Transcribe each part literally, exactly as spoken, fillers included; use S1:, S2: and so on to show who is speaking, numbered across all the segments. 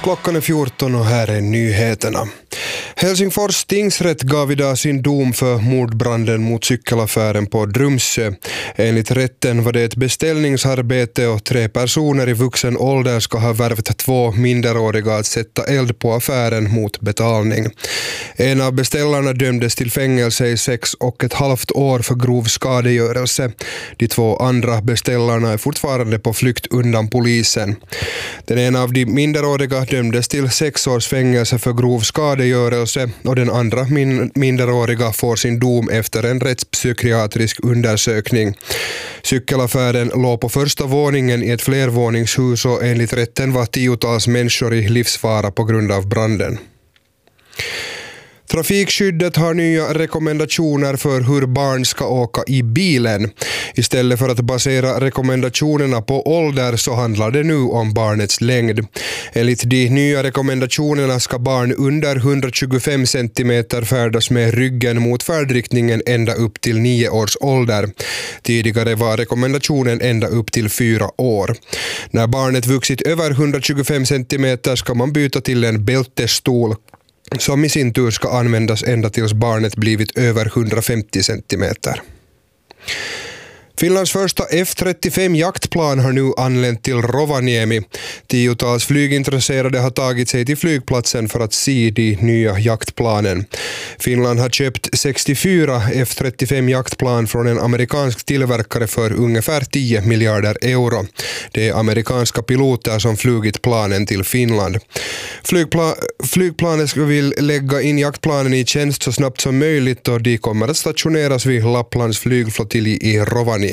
S1: Klockan är fjorton och här är nyheterna. Helsingfors tingsrätt gav idag sin dom för mordbranden mot cykelaffären på Drumsö. Enligt rätten var det ett beställningsarbete och tre personer i vuxen ålder ska ha värvat två minderåriga att sätta eld på affären mot betalning. En av beställarna dömdes till fängelse i sex och ett halvt år för grov skadegörelse. De två andra beställarna är fortfarande på flykt undan polisen. Den ena av de minderåriga dömdes till sex års fängelse för grov skadegörelse och den andra min- minderåriga får sin dom efter en rättspsykiatrisk undersökning. Cykelaffären låg på första våningen i ett flervåningshus och enligt rätten var tiotals människor i livsfara på grund av branden. Trafikskyddet har nya rekommendationer för hur barn ska åka i bilen. Istället för att basera rekommendationerna på ålder så handlar det nu om barnets längd. Enligt de nya rekommendationerna ska barn under hundratjugofem centimeter färdas med ryggen mot färdriktningen ända upp till nio års ålder. Tidigare var rekommendationen ända upp till fyra år. När barnet vuxit över hundratjugofem centimeter ska man byta till en bältestol som i sin tur ska användas ända tills barnet blivit över hundrafemtio centimeter. Finlands första F trettiofem jaktplan har nu anlänt till Rovaniemi. Tiotals flygintresserade har tagit sig till flygplatsen för att se de nya jaktplanen. Finland har köpt sextiofyra F trettiofem jaktplan från en amerikansk tillverkare för ungefär tio miljarder euro. Det är amerikanska piloter som flugit planen till Finland. Flygpla- flygplanet vill lägga in jaktplanen i tjänst så snabbt som möjligt och de kommer att stationeras vid Lapplands flygflottilj i Rovaniemi.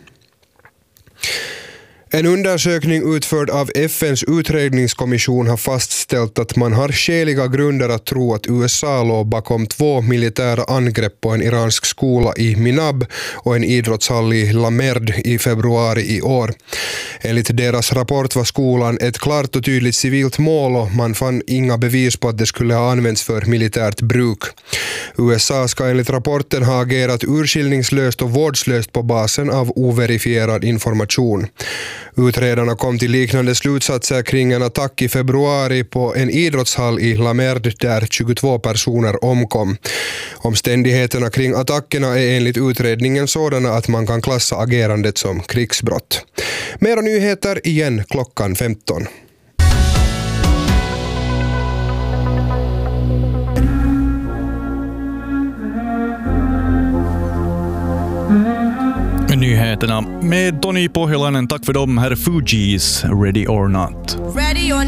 S1: En undersökning utförd av F N:s utredningskommission har fastställt att man har skäliga grunder att tro att U S A låg bakom två militära angrepp på en iransk skola i Minab och en idrottshall i La Merde i februari i år. Enligt deras rapport var skolan ett klart och tydligt civilt mål och man fann inga bevis på att det skulle ha använts för militärt bruk. U S A ska enligt rapporten ha agerat urskillningslöst och vårdslöst på basen av overifierad information. Utredarna kom till liknande slutsatser kring en attack i februari på en idrottshall i La Merde där tjugotvå personer omkom. Omständigheterna kring attackerna är enligt utredningen sådana att man kan klassa agerandet som krigsbrott. Mera nyheter igen klockan femton.
S2: Nyheterna med Toni Pohjolainen. Tack för dem. Här är Fugees Ready or Not. Ready or